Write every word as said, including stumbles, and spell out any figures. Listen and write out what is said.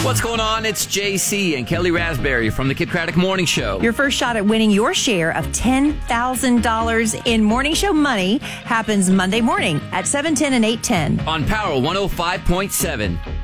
What's going on? It's J C and Kelly Raspberry from the Kid Craddock Morning Show. Your first shot at winning your share of ten thousand dollars in morning show money happens Monday morning at seven ten and eight ten. On Power one oh five point seven.